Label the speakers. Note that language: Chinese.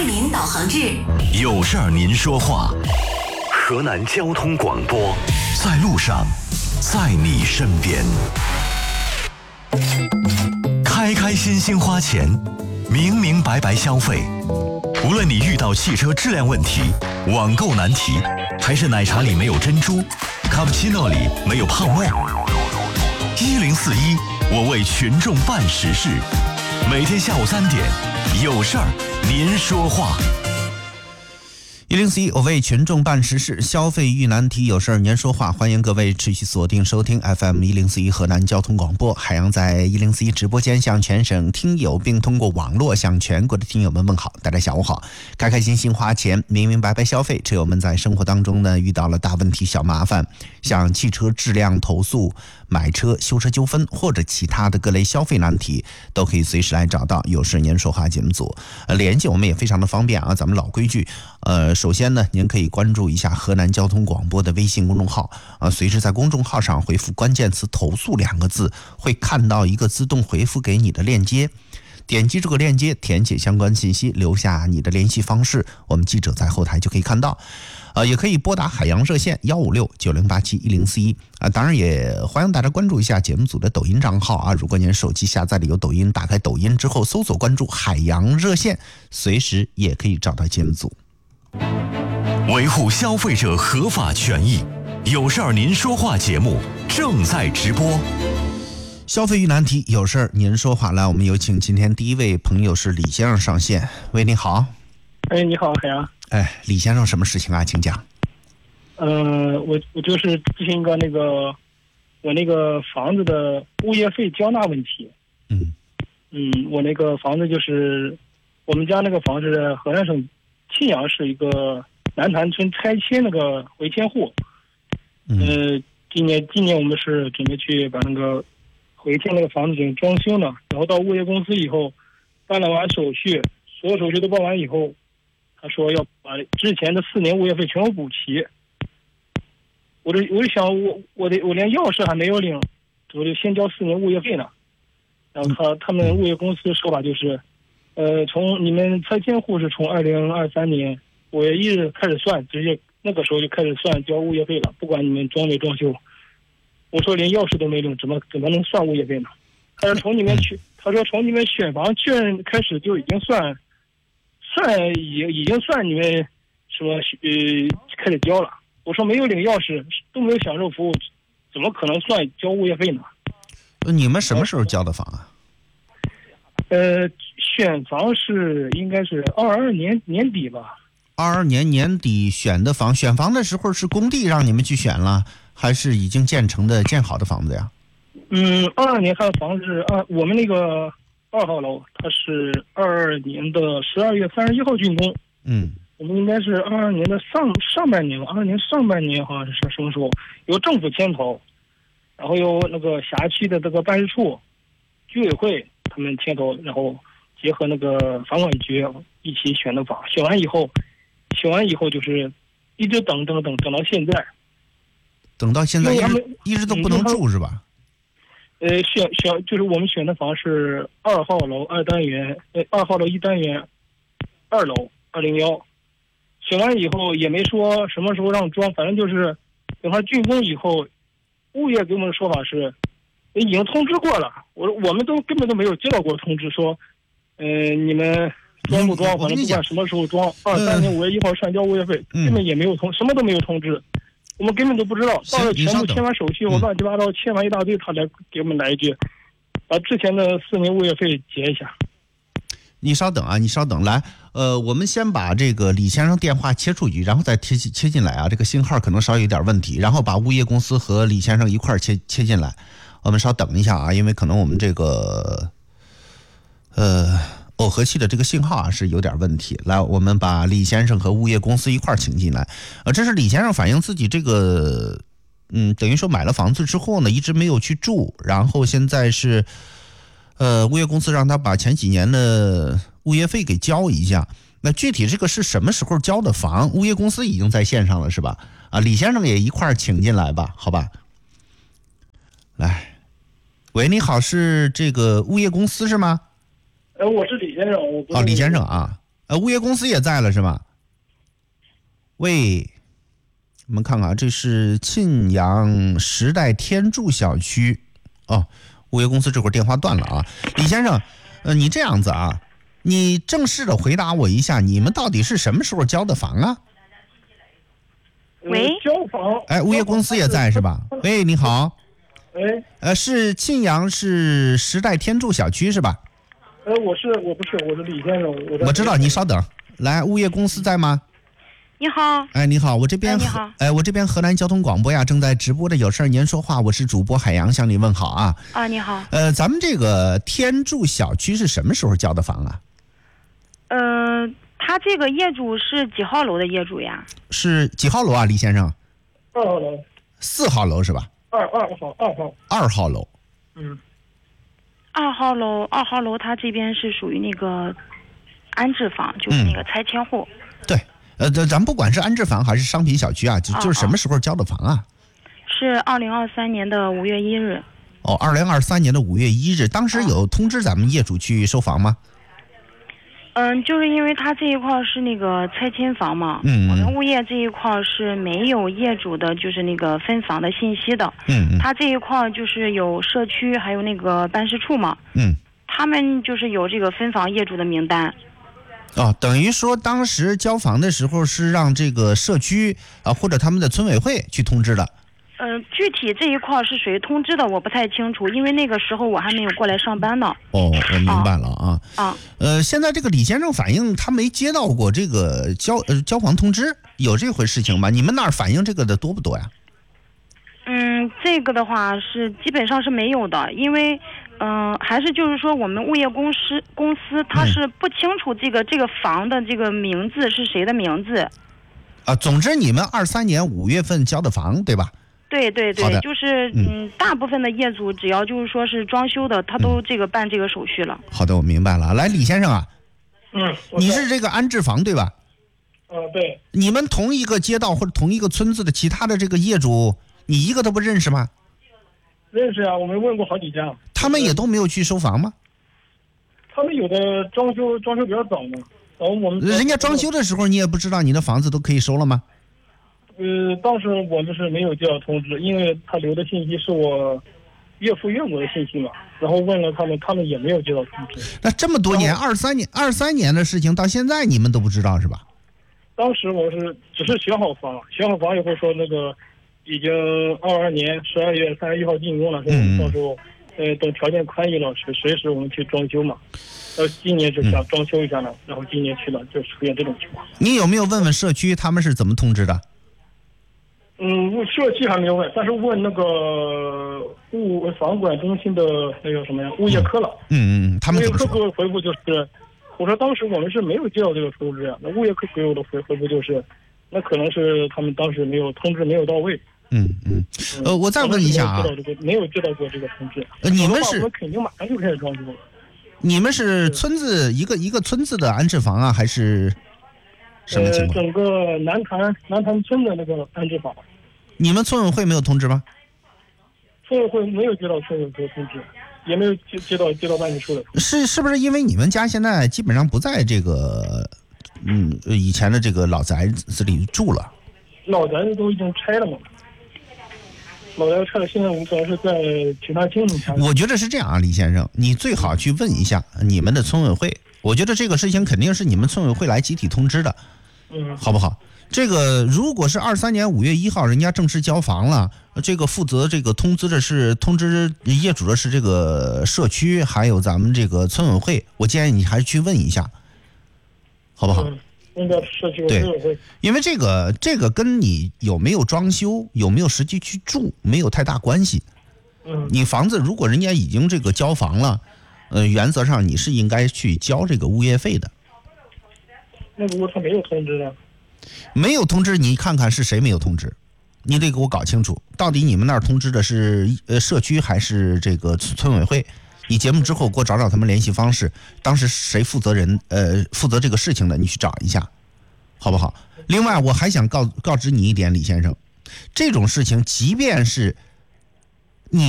Speaker 1: 为您导航至
Speaker 2: 有事儿您说话。河南交通广播，在路上，在你身边。开开心心花钱，明明白白消费。无论你遇到汽车质量问题、网购难题，还是奶茶里没有珍珠，卡布奇诺里没有泡沫，1041，我为群众办实事。每天下午3点，有事儿您说话。
Speaker 3: 1041，我为群众办实事，消费遇难题，有事儿您说话。欢迎各位持续锁定收听 FM1041河南交通广播。海洋在1041直播间向全省听友并通过网络向全国的听友们问好，大家下午好。开开心心花钱，明明白白消费。车友们在生活当中呢遇到了大问题、小麻烦，像汽车质量投诉、买车、修车纠纷或者其他的各类消费难题，都可以随时来找到有事您说话节目组。联系我们也非常的方便啊，咱们老规矩。首先呢，您可以关注一下河南交通广播的微信公众号随时在公众号上回复关键词投诉2个字，会看到一个自动回复给你的链接，点击这个链接填写相关信息，留下你的联系方式，我们记者在后台就可以看到。也可以拨打海洋热线156-9087-1041当然也欢迎大家关注一下节目组的抖音账号啊。如果您手机下载了有抖音，打开抖音之后搜索关注海洋热线，随时也可以找到节目组。
Speaker 2: 维护消费者合法权益，有事儿您说话节目正在直播。
Speaker 3: 消费遇难题，有事儿您说话。来，我们有请今天第一位朋友是李先生上线。喂，你好。
Speaker 4: 你好，海洋。
Speaker 3: 李先生，什么事情啊？请讲。
Speaker 4: 我就是咨询一个我那个房子的物业费交纳问题。我那个房子就是我们家那个房子是河南省沁阳市一个南潭村拆迁那个回迁户。今年我们是准备去把那个回迁那个房子进行装修呢，然后到物业公司以后办了完手续，所有手续都办完以后，他说要把之前的4年物业费全部补齐。我就想我连钥匙还没有领，我就先交4年物业费呢。然后他们物业公司说法就是，从你们拆迁户是从2023年5月1日开始算，直接那个时候就开始算交物业费了，不管你们装没装修。我说连钥匙都没领，怎么能算物业费呢？他说从你们选房确认开始就已经算已经算你们什么开始交了。我说没有领钥匙，都没有享受服务，怎么可能算交物业费呢？
Speaker 3: 你们什么时候交的房啊？
Speaker 4: 选房是应该是22年年底吧。
Speaker 3: 22年年底选的房，选房的时候是工地让你们去选了，还是已经建好的房子呀
Speaker 4: ？22年他的房子是我们那个2号楼，它是22年的12月31号竣工。我们应该是22年的上半年吧，22年上半年好像是什么时候由政府牵头，然后由那个辖区的这个办事处、居委会他们牵头，然后结合那个房管局一起选的房。选完以后就是一直等到现在。
Speaker 3: 等到现在一直都不能住是吧？
Speaker 4: 就是我们选的房是2号楼2单元，2号楼1单元2楼201。选完以后也没说什么时候让装，反正就是等他竣工以后，物业给我们的说法是已经通知过了。我们都根本都没有接到过通知说，你们装不装，反正不管什么时候装，23年5月1号上交物业费，根本也没有什么都没有通知，我们根本都不知道。到了全部签完手续，我乱七八糟签完一大堆，他才给我们来一句，把之前的4年物业费结一下。
Speaker 3: 你稍等，来，我们先把这个李先生电话切出去，然后再切进来啊，这个信号可能稍有点问题，然后把物业公司和李先生一块切进来，我们稍等一下啊，因为可能我们这个耦合器的这个信号啊是有点问题。来，我们把李先生和物业公司一块请进来。这是李先生反映自己这个等于说买了房子之后呢，一直没有去住，然后现在是物业公司让他把前几年的物业费给交一下。那具体这个是什么时候交的房？物业公司已经在线上了是吧？李先生也一块请进来吧，好吧？来，喂，你好，是这个物业公司是吗？
Speaker 4: 我是李先生。
Speaker 3: 李先生啊， 物业公司也在了是吧？喂，我们看看，这是沁阳时代天柱小区哦。物业公司这会儿电话断了啊，李先生，你这样子啊，你正式的回答我一下，你们到底是什么时候交的房啊？
Speaker 1: 喂，
Speaker 4: 交房。
Speaker 3: 哎，物业公司也在是吧？喂，你好。
Speaker 4: 哎，
Speaker 3: 是沁阳是时代天柱小区是吧？
Speaker 4: 我不是李先生，
Speaker 3: 我知道，你稍等。来，物业公司在吗？
Speaker 1: 你好。
Speaker 3: 哎，你好，我这边我这边河南交通广播呀正在直播的有事您说话，我是主播海洋，向你问好啊。
Speaker 1: 啊，你好。
Speaker 3: 咱们这个天柱小区是什么时候交的房啊？
Speaker 1: 他这个业主是几号楼的业主呀？
Speaker 3: 是几号楼啊，李先生
Speaker 4: ？2号楼。
Speaker 3: 4号楼是吧？2号楼。
Speaker 4: 嗯。
Speaker 1: 2号楼，他这边是属于那个安置房，就是那个拆迁户。
Speaker 3: 对。咱不管是安置房还是商品小区啊，就是什么时候交的房啊？
Speaker 1: 是2023年的5月1日。
Speaker 3: 哦，2023年的5月1日，当时有通知咱们业主去收房吗？
Speaker 1: 就是因为他这一块是那个拆迁房嘛，我们物业这一块是没有业主的，就是那个分房的信息的。他这一块就是有社区还有那个办事处嘛，他们就是有这个分房业主的名单。
Speaker 3: 哦，等于说当时交房的时候是让这个社区或者他们的村委会去通知的。
Speaker 1: 具体这一块是谁通知的我不太清楚，因为那个时候我还没有过来上班呢。
Speaker 3: 哦，我明白了啊。现在这个李先生反映他没接到过这个交房通知，有这回事情吗？你们那儿反映这个的多不多呀？
Speaker 1: 这个的话是基本上是没有的，因为还是就是说我们物业公司它是不清楚这个房的这个名字是谁的名字。
Speaker 3: 总之你们23年5月份交的房对吧？
Speaker 1: 对，就是大部分的业主只要就是说是装修的，他都办这个手续了。
Speaker 3: 好的，我明白了。来，李先生啊，你是这个安置房对吧？
Speaker 4: 对。
Speaker 3: 你们同一个街道或者同一个村子的其他的这个业主，你一个都不认识吗？
Speaker 4: 认识啊，我们问过好几家。
Speaker 3: 他们也都没有去收房吗？
Speaker 4: 他们有的装修比较早嘛，然后我们
Speaker 3: 人家装修的时候，你也不知道你的房子都可以收了吗？
Speaker 4: 当时我们是没有接到通知，因为他留的信息是我岳父岳母的信息嘛，然后问了他们也没有接到通知。
Speaker 3: 那这么多年，23年的事情到现在你们都不知道是吧？
Speaker 4: 当时我只是选好房以后说那个已经22年12月31号竣工了，说我们到时候等条件宽裕了，随时我们去装修嘛。今年就想装修一下了，然后今年去了就出现这种情况。
Speaker 3: 你有没有问问社区他们是怎么通知的？
Speaker 4: 社区还没有问，但是问那个房管中心的那个什么呀，物业科了。他们怎么说？物业科给我回复就是，我说当时我们是没有接到这个通知呀。那物业科给我的回复就是，那可能是他们当时没有通知没有到位。
Speaker 3: 我再问一下啊，
Speaker 4: 没有接到过这个通知。
Speaker 3: 你们是？
Speaker 4: 我们肯定马上就开始装修了。
Speaker 3: 你们是村子一个村子的安置房啊，还是什么情况？
Speaker 4: 整个南坛村的那个安置房。
Speaker 3: 你们村委会没有通知吗？
Speaker 4: 村委会没有接到村委会通知，也没有接到办事处的。
Speaker 3: 是不是因为你们家现在基本上不在这个以前的这个老宅子里住了？
Speaker 4: 老宅子都已经拆了嘛。老宅拆了，现在我们主要是在其他经营家。
Speaker 3: 我觉得是这样啊，李先生，你最好去问一下你们的村委会。我觉得这个事情肯定是你们村委会来集体通知的，好不好？这个如果是23年5月1号人家正式交房了，这个负责这个通知业主的是这个社区，还有咱们这个村委会。我建议你还是去问一下，好不好？
Speaker 4: 那个社区村委会，
Speaker 3: 因为这个跟你有没有装修、有没有实际去住没有太大关系。你房子如果人家已经这个交房了，原则上你是应该去交这个物业费的。
Speaker 4: 那如果他没有通知呢？
Speaker 3: 没有通知，你看看是谁没有通知，你得给我搞清楚，到底你们那儿通知的是社区还是这个村委会？你节目之后给我找他们联系方式，当时谁负责这个事情的，你去找一下，好不好？另外，我还想告知你一点，李先生，这种事情即便是